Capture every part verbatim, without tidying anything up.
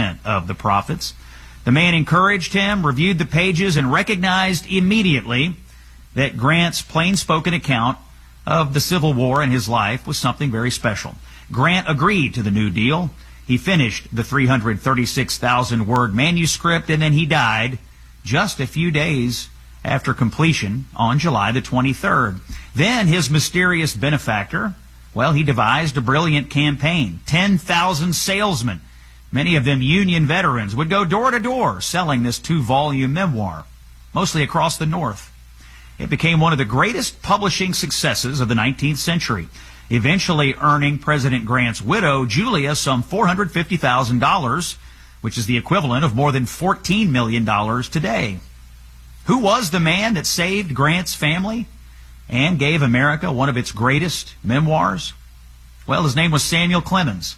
percent of the profits. The man encouraged him, reviewed the pages, and recognized immediately that Grant's plain-spoken account of the Civil War in his life was something very special. Grant agreed to the New Deal. He finished the three hundred thirty-six thousand word manuscript, and then he died just a few days after completion on July the twenty-third. Then his mysterious benefactor, well, he devised a brilliant campaign. ten thousand salesmen, many of them Union veterans, would go door to door selling this two-volume memoir, mostly across the North. It became one of the greatest publishing successes of the nineteenth century, eventually earning President Grant's widow, Julia, some four hundred fifty thousand dollars, which is the equivalent of more than fourteen million dollars today. Who was the man that saved Grant's family and gave America one of its greatest memoirs? Well, his name was Samuel Clemens.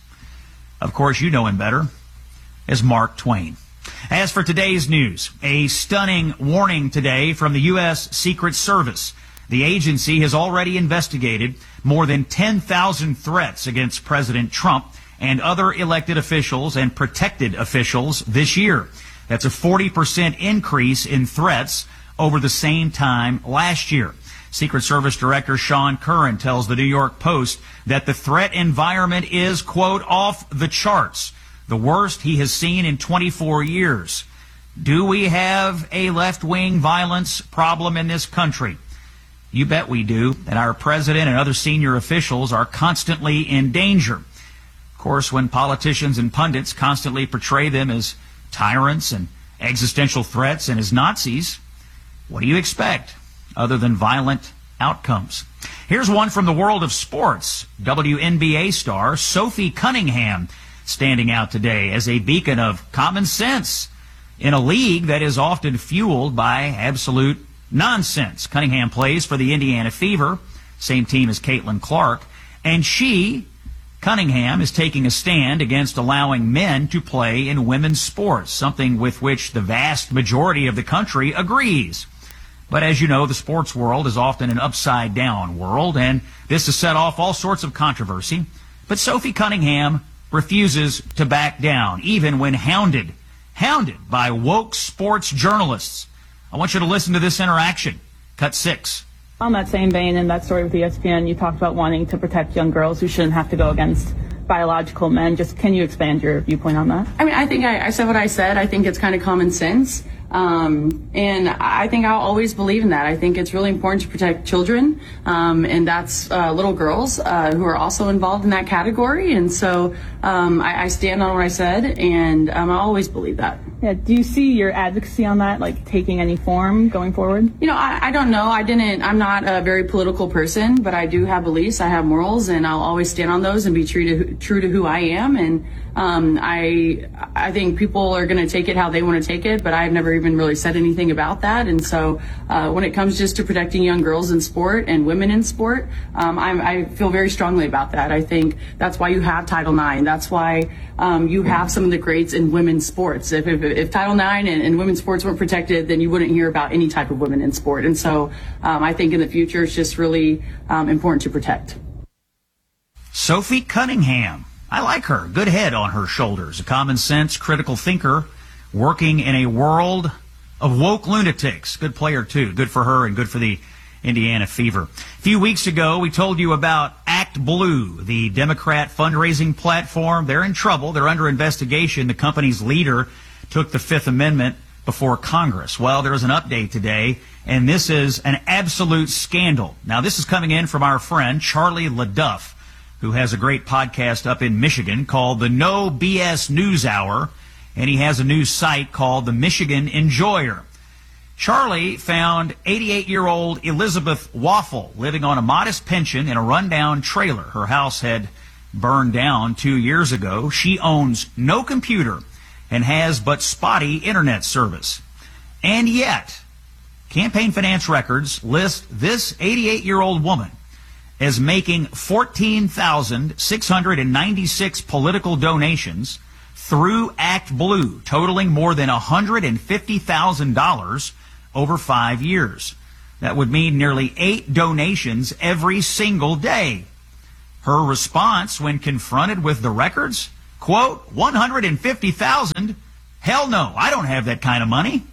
Of course, you know him better as Mark Twain. As for today's news, a stunning warning today from the U S Secret Service. The agency has already investigated more than ten thousand threats against President Trump and other elected officials and protected officials this year. That's a forty percent increase in threats over the same time last year. Secret Service Director Sean Curran tells the New York Post that the threat environment is, quote, off the charts, the worst he has seen in twenty-four years. Do we have a left-wing violence problem in this country? You bet we do, and our president and other senior officials are constantly in danger. Of course, when politicians and pundits constantly portray them as tyrants and existential threats and as Nazis, what do you expect other than violent outcomes? Here's one from the world of sports. W N B A star Sophie Cunningham standing out today as a beacon of common sense in a league that is often fueled by absolute nonsense. Cunningham plays for the Indiana Fever, same team as Caitlin Clark, and she, Cunningham, is taking a stand against allowing men to play in women's sports, something with which the vast majority of the country agrees. But as you know, the sports world is often an upside-down world, and this has set off all sorts of controversy. But Sophie Cunningham refuses to back down, even when hounded, hounded by woke sports journalists. I want you to listen to this interaction. Cut six. On that same vein, in that story with E S P N, you talked about wanting to protect young girls who shouldn't have to go against biological men. Just can you expand your viewpoint on that? I mean, I think I, I said what I said. I think it's kind of common sense. Um, and I think I'll always believe in that. I think it's really important to protect children, um, and that's uh, little girls uh, who are also involved in that category. And so um, I, I stand on what I said, and um, I always believe that. Yeah. Do you see your advocacy on that, like, taking any form going forward? You know, I, I don't know. I didn't. I'm not a very political person, but I do have beliefs. I have morals, and I'll always stand on those and be true to true to who I am. And um, I I think people are going to take it how they want to take it, but I've never even really said anything about that. And so uh, when it comes just to protecting young girls in sport and women in sport, um, I'm, I feel very strongly about that. I think that's why you have Title nine. That's why um, you have some of the greats in women's sports. If, if, if Title nine and, and women's sports weren't protected, then you wouldn't hear about any type of women in sport. And so um, I think in the future it's just really um, important to protect. Sophie Cunningham. I like her. Good head on her shoulders. A common sense, critical thinker working in a world of woke lunatics. Good player, too. Good for her and good for the Indiana Fever. A few weeks ago, we told you about Act Blue, the Democrat fundraising platform. They're in trouble. They're under investigation. The company's leader took the Fifth Amendment before Congress. Well, there's an update today, and this is an absolute scandal. Now, this is coming in from our friend Charlie LaDuff, who has a great podcast up in Michigan called the No B S News Hour, and he has a news site called the Michigan Enjoyer. Charlie found eighty-eight-year-old Elizabeth Waffle living on a modest pension in a rundown trailer. Her house had burned down two years ago. She owns no computer and has but spotty internet service. And yet, campaign finance records list this eighty-eight-year-old woman as making fourteen thousand six hundred ninety-six political donations through Act Blue, totaling more than one hundred fifty thousand dollars over five years. That would mean nearly eight donations every single day. Her response when confronted with the records, Quote, one hundred fifty thousand dollars? Hell no, I don't have that kind of money.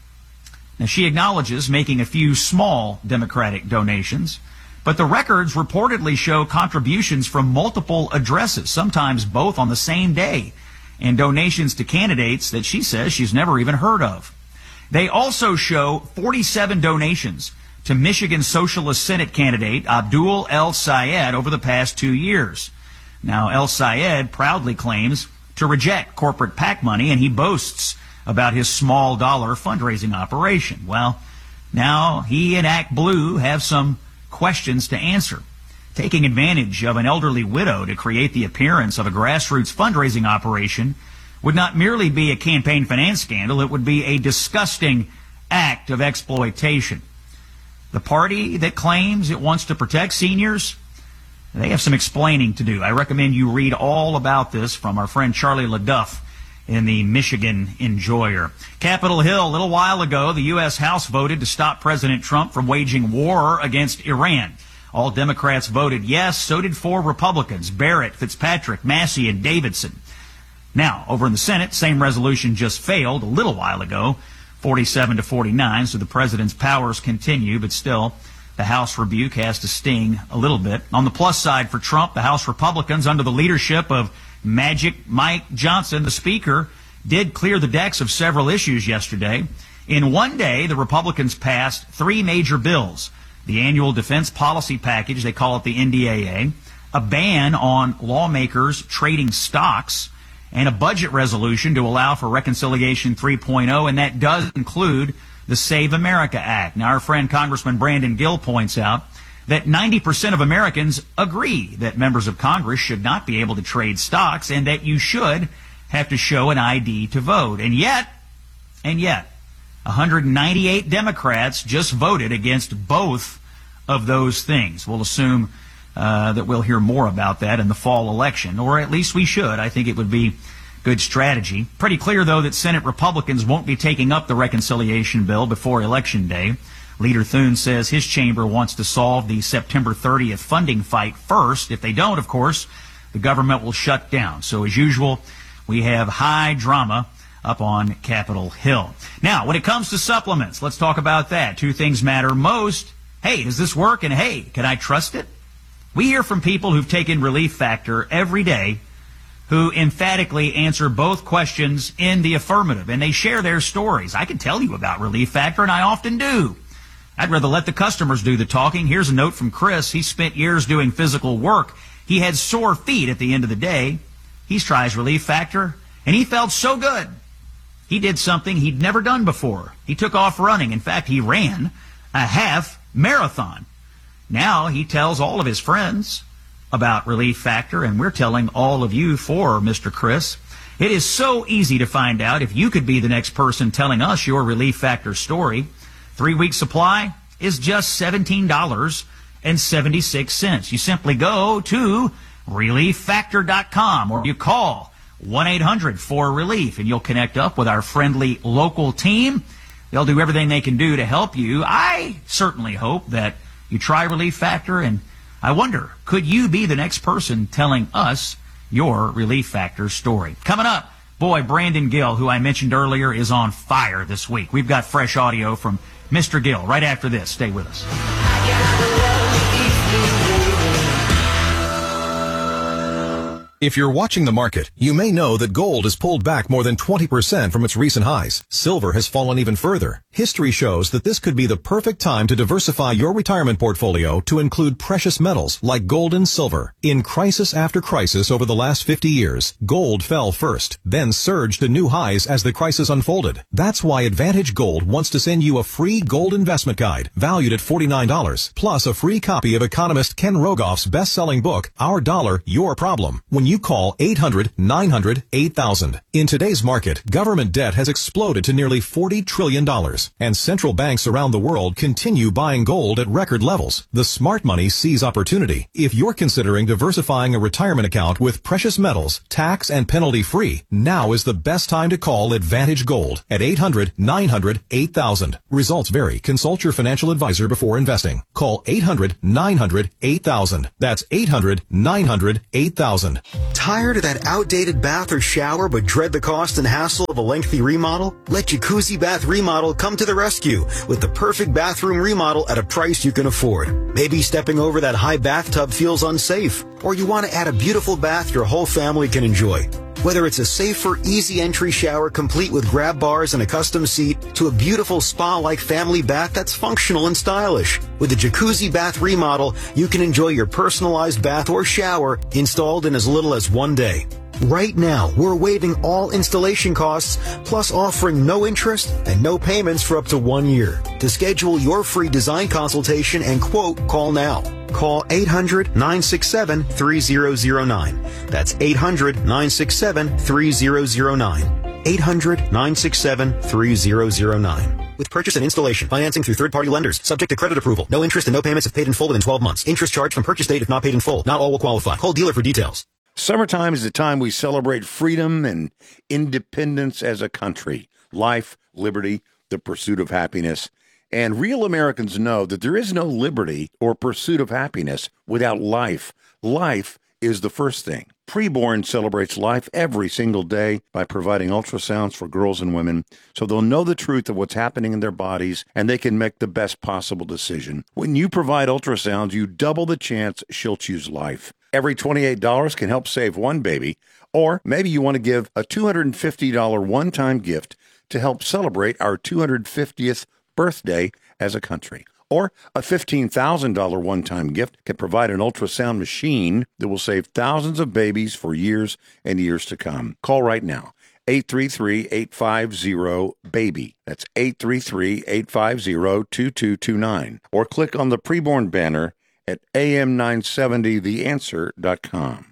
Now, she acknowledges making a few small Democratic donations, but the records reportedly show contributions from multiple addresses, sometimes both on the same day, and donations to candidates that she says she's never even heard of. They also show forty-seven donations to Michigan Socialist Senate candidate Abdul El-Sayed over the past two years. Now, El-Sayed proudly claims to reject corporate PAC money, and he boasts about his small dollar fundraising operation. Well, now he and Act Blue have some questions to answer. Taking advantage of an elderly widow to create the appearance of a grassroots fundraising operation would not merely be a campaign finance scandal, it would be a disgusting act of exploitation. The party that claims it wants to protect seniors, they have some explaining to do. I recommend you read all about this from our friend Charlie LaDuff in the Michigan Enjoyer. Capitol Hill, a little while ago, the U S House voted to stop President Trump from waging war against Iran. All Democrats voted yes, so did four Republicans, Barrett, Fitzpatrick, Massey, and Davidson. Now, over in the Senate, same resolution just failed a little while ago, forty-seven to forty-nine, so the president's powers continue, but still, the House rebuke has to sting a little bit. On the plus side for Trump, the House Republicans, under the leadership of Magic Mike Johnson, the Speaker, did clear the decks of several issues yesterday. In one day, the Republicans passed three major bills. The annual defense policy package, they call it the N D A A, a ban on lawmakers trading stocks, and a budget resolution to allow for Reconciliation three point oh, and that does include the Save America Act. Now, our friend Congressman Brandon Gill points out that ninety percent of Americans agree that members of Congress should not be able to trade stocks and that you should have to show an I D to vote. And yet, and yet, one hundred ninety-eight Democrats just voted against both of those things. We'll assume uh, that we'll hear more about that in the fall election, or at least we should. I think it would be good strategy. Pretty clear, though, that Senate Republicans won't be taking up the reconciliation bill before Election Day. Leader Thune says his chamber wants to solve the September thirtieth funding fight first. If they don't, of course, the government will shut down. So, as usual, we have high drama up on Capitol Hill. Now, when it comes to supplements, let's talk about that. Two things matter most. Hey, does this work? And hey, can I trust it? We hear from people who've taken Relief Factor every day who emphatically answer both questions in the affirmative, and they share their stories. I can tell you about Relief Factor, and I often do. I'd rather let the customers do the talking. Here's a note from Chris. He spent years doing physical work. He had sore feet at the end of the day. He tries Relief Factor, and he felt so good. He did something he'd never done before. He took off running. In fact, he ran a half marathon. Now he tells all of his friends about Relief Factor, and we're telling all of you for Mister Chris. It is so easy to find out if you could be the next person telling us your Relief Factor story. Three-week supply is just seventeen dollars and seventy-six cents. You simply go to relief factor dot com or you call one eight hundred four relief, and you'll connect up with our friendly local team. They'll do everything they can do to help you. I certainly hope that you try Relief Factor, and I wonder, could you be the next person telling us your Relief Factor story? Coming up, boy, Brandon Gill, who I mentioned earlier, is on fire this week. We've got fresh audio from Mister Gill right after this. Stay with us. If you're watching the market, you may know that gold has pulled back more than twenty percent from its recent highs. Silver has fallen even further. History shows that this could be the perfect time to diversify your retirement portfolio to include precious metals like gold and silver. In crisis after crisis over the last fifty years, gold fell first, then surged to new highs as the crisis unfolded. That's why Advantage Gold wants to send you a free gold investment guide valued at forty-nine dollars, plus a free copy of economist Ken Rogoff's best-selling book, Our Dollar, Your Problem, when you call eight hundred nine hundred eight thousand. In today's market, government debt has exploded to nearly forty trillion dollars. dollars, and central banks around the world continue buying gold at record levels. The smart money sees opportunity. If you're considering diversifying a retirement account with precious metals, tax and penalty free, now is the best time to call Advantage Gold at eight hundred, nine hundred, eight thousand. Results vary. Consult your financial advisor before investing. Call eight hundred, nine hundred, eight thousand. That's eight hundred, nine hundred, eight thousand. Tired of that outdated bath or shower but dread the cost and hassle of a lengthy remodel? Let Jacuzzi Bath Remodel come to the rescue with the perfect bathroom remodel at a price you can afford. Maybe stepping over that high bathtub feels unsafe, or you want to add a beautiful bath your whole family can enjoy. Whether it's a safer, easy entry shower complete with grab bars and a custom seat to a beautiful spa-like family bath that's functional and stylish. With the Jacuzzi Bath Remodel, you can enjoy your personalized bath or shower installed in as little as one day. Right now, we're waiving all installation costs, plus offering no interest and no payments for up to one year. To schedule your free design consultation and quote, call now. Call eight hundred, nine six seven, three zero zero nine. That's eight hundred, nine six seven, three zero zero nine. eight hundred, nine six seven, three zero zero nine. With purchase and installation, financing through third-party lenders, subject to credit approval. No interest and no payments if paid in full within twelve months. Interest charged from purchase date if not paid in full. Not all will qualify. Call dealer for details. Summertime is the time we celebrate freedom and independence as a country. Life, liberty, the pursuit of happiness. And real Americans know that there is no liberty or pursuit of happiness without life. Life is the first thing. Preborn celebrates life every single day by providing ultrasounds for girls and women so they'll know the truth of what's happening in their bodies and they can make the best possible decision. When you provide ultrasounds, you double the chance she'll choose life. Every twenty-eight dollars can help save one baby, or maybe you want to give a two hundred fifty dollars one-time gift to help celebrate our two hundred fiftieth birthday as a country. Or a fifteen thousand dollars one-time gift can provide an ultrasound machine that will save thousands of babies for years and years to come. Call right now. eight three three, eight five zero, BABY. That's eight three three, eight five zero, two two two nine. Or click on the preborn banner at A M nine seventy the answer dot com.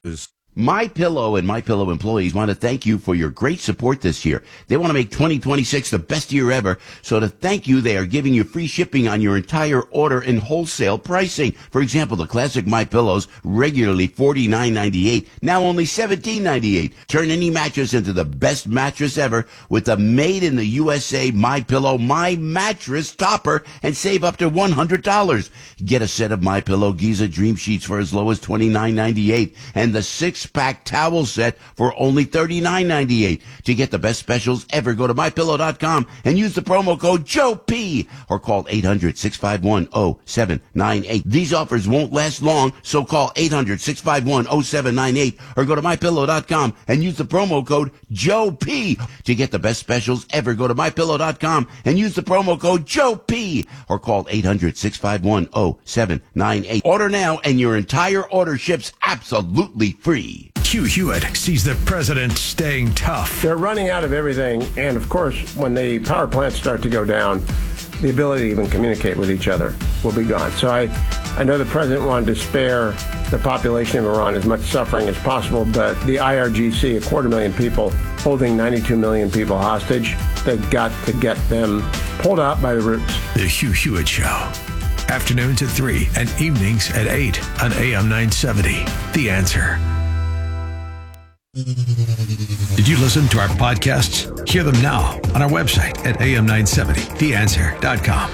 MyPillow and MyPillow employees want to thank you for your great support this year. They want to make twenty twenty-six the best year ever. So to thank you, they are giving you free shipping on your entire order and wholesale pricing. For example, the classic MyPillows, regularly forty-nine ninety-eight, now only seventeen ninety-eight. Turn any mattress into the best mattress ever with the made in the U S A MyPillow My Mattress Topper and save up to one hundred dollars. Get a set of MyPillow Giza Dream Sheets for as low as twenty-nine ninety-eight and the six pack towel set for only thirty-nine ninety-eight. To get the best specials ever, go to my pillow dot com and use the promo code Joe P or call eight hundred, six five one, zero seven nine eight. These offers won't last long, so call eight hundred, six five one, zero seven nine eight or go to my pillow dot com and use the promo code Joe P. To get the best specials ever, go to my pillow dot com and use the promo code Joe P or call eight hundred, six five one, zero seven nine eight. Order now and your entire order ships absolutely free. Hugh Hewitt sees the president staying tough. They're running out of everything, and of course, when the power plants start to go down, the ability to even communicate with each other will be gone. So I, I know the president wanted to spare the population of Iran as much suffering as possible, but the I R G C, a quarter million people, holding ninety-two million people hostage, they've got to get them pulled out by the roots. The Hugh Hewitt Show. Afternoons at three and evenings at eight on A M nine seventy. The Answer. Did you listen to our podcasts? Hear them now on our website at A M nine seventy the answer dot com.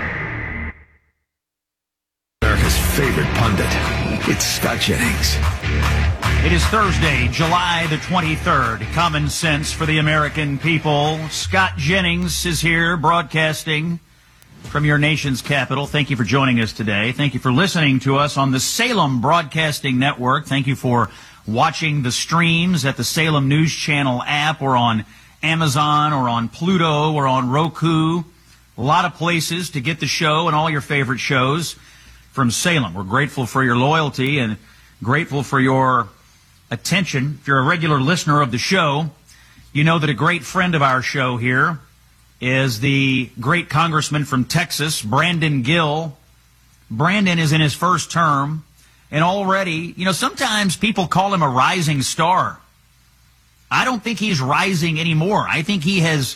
America's favorite pundit. It's Scott Jennings. It is Thursday, July the twenty-third. Common sense for the American people. Scott Jennings is here broadcasting from your nation's capital. Thank you for joining us today. Thank you for listening to us on the Salem Broadcasting Network. Thank you for watching the streams at the Salem News Channel app or on Amazon or on Pluto or on Roku. A lot of places to get the show and all your favorite shows from Salem. We're grateful for your loyalty and grateful for your attention. If you're a regular listener of the show, you know that a great friend of our show here is the great congressman from Texas, Brandon Gill. Brandon is in his first term, and already, you know, sometimes people call him a rising star. I don't think he's rising anymore. I think he has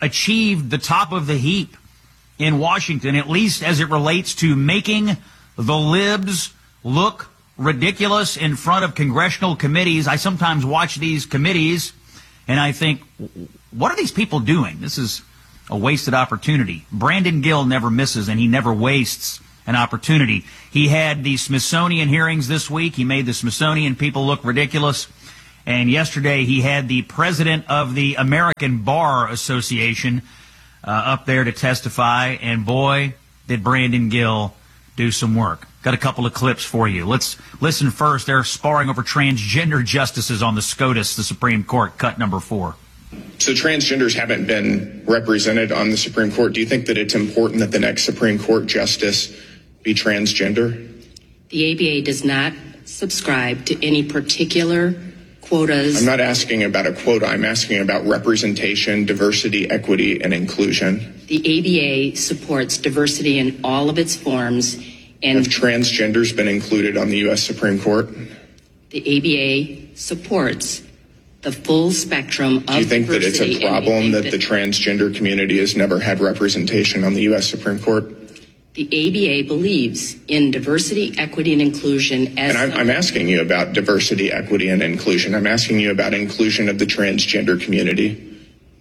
achieved the top of the heap in Washington, at least as it relates to making the libs look ridiculous in front of congressional committees. I sometimes watch these committees and I think, what are these people doing? This is a wasted opportunity. Brandon Gill never misses and he never wastes an opportunity. He had the Smithsonian hearings this week. He made the Smithsonian people look ridiculous. And yesterday he had the president of the American Bar Association uh, up there to testify. And boy, did Brandon Gill do some work. Got a couple of clips for you. Let's listen first. They're sparring over transgender justices on the SCOTUS, the Supreme Court, cut number four. So transgenders haven't been represented on the Supreme Court. Do you think that it's important that the next Supreme Court justice be transgender? The A B A does not subscribe to any particular quotas. I'm not asking about a quota. I'm asking about representation, diversity, equity, and inclusion. The A B A supports diversity in all of its forms. And have transgenders been included on the U S Supreme Court? The A B A supports the full spectrum of diversity. Do you think that it's a problem that, that the transgender community has never had representation on the U S Supreme Court? The A B A believes in diversity, equity, and inclusion as... And I'm, I'm asking you about diversity, equity, and inclusion. I'm asking you about inclusion of the transgender community.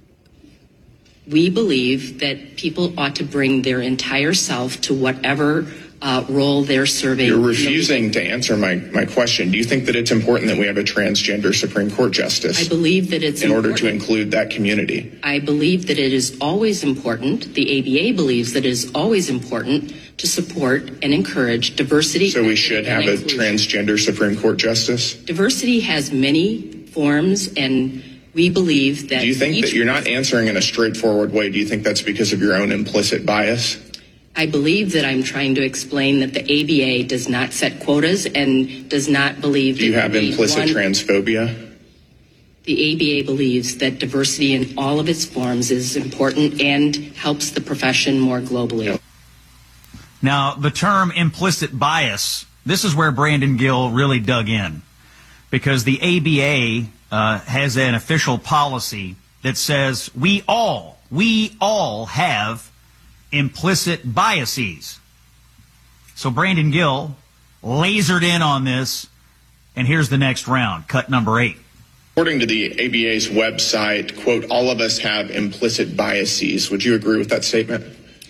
We believe that people ought to bring their entire self to whatever uh, role they're serving. You're refusing to answer my, my question. Do you think that it's important that we have a transgender Supreme Court justice? I believe that it's in important. order to include that community. I believe that it is always important. The A B A believes that it is always important to support and encourage diversity. So we should have a transgender Supreme Court justice? Diversity has many forms, and we believe that... Do you think that you're not answering in a straightforward way? Do you think that's because of your own implicit bias? I believe that I'm trying to explain that the A B A does not set quotas and does not believe... Do you that have implicit one, transphobia? The A B A believes that diversity in all of its forms is important and helps the profession more globally. Now, the term implicit bias, this is where Brandon Gill really dug in, because the A B A uh, has an official policy that says we all, we all have implicit biases. So Brandon Gill lasered in on this, and here's the next round, cut number eight. According to the A B A's website, quote, all of us have implicit biases. Would you agree with that statement?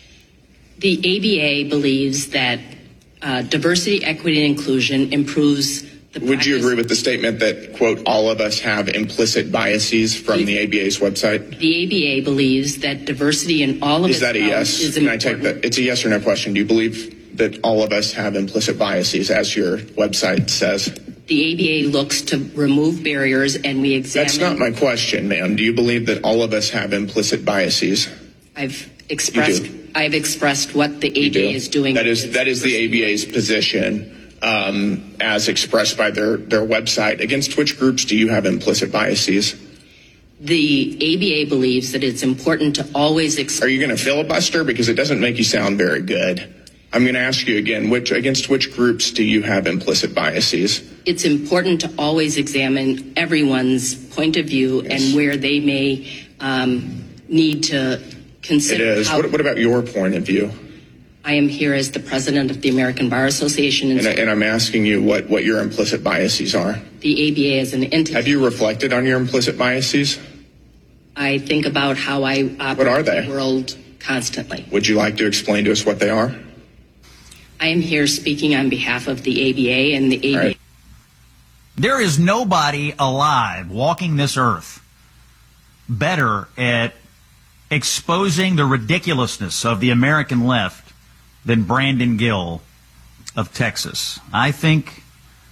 The A B A believes that uh, diversity, equity, and inclusion improves the Would practice. you agree with the statement that, quote, all of us have implicit biases from the, the A B A's website? The A B A believes that diversity in all of is its that a yes? Is Can I take that? It's a yes or no question. Do you believe that all of us have implicit biases, as your website says? The A B A looks to remove barriers, and we examine... That's not my question, ma'am. Do you believe that all of us have implicit biases? I've expressed... I've expressed what the A B A is doing. That is that is the A B A's position, um, as expressed by their, their website. Against which groups do you have implicit biases? The A B A believes that it's important to always... Are you going to filibuster? Because it doesn't make you sound very good. I'm going to ask you again, which against which groups do you have implicit biases? It's important to always examine everyone's point of view yes. and where they may um, need to consider. It is. How, what, what about your point of view? I am here as the president of the American Bar Association. And, and, and I'm asking you what, what your implicit biases are. The A B A is an entity. Have you reflected on your implicit biases? I think about how I operate what are they? in the world constantly. Would you like to explain to us what they are? I am here speaking on behalf of the A B A and the A B A. Right. There is nobody alive walking this earth better at exposing the ridiculousness of the American left than Brandon Gill of Texas. I think,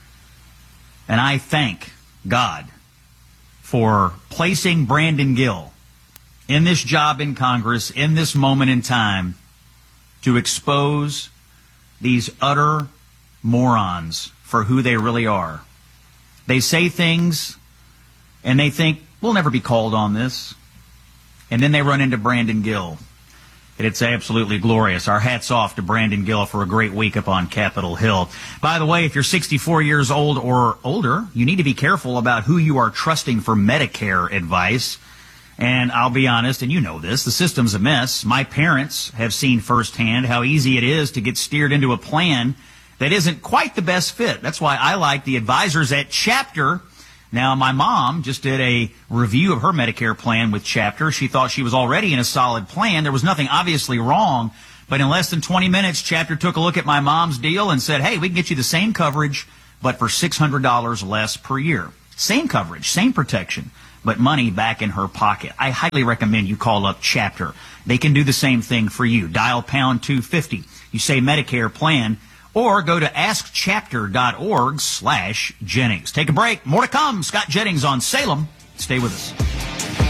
and I thank God for placing Brandon Gill in this job in Congress, in this moment in time, to expose these utter morons for who they really are. They say things and they think, we'll never be called on this. And then they run into Brandon Gill. And it's absolutely glorious. Our hats off to Brandon Gill for a great week up on Capitol Hill. By the way, if you're sixty-four years old or older, you need to be careful about who you are trusting for Medicare advice. And I'll be honest, and you know this, the system's a mess. My parents have seen firsthand how easy it is to get steered into a plan that isn't quite the best fit. That's why I like the advisors at Chapter. Now, my mom just did a review of her Medicare plan with Chapter. She thought she was already in a solid plan. There was nothing obviously wrong. But in less than twenty minutes, Chapter took a look at my mom's deal and said, hey, we can get you the same coverage, but for six hundred dollars less per year. Same coverage, same protection, but money back in her pocket. I highly recommend you call up Chapter. They can do the same thing for you. Dial pound two fifty. You say Medicare plan, or go to ask chapter dot org slash Jennings. Take a break. More to come. Scott Jennings on Salem. Stay with us.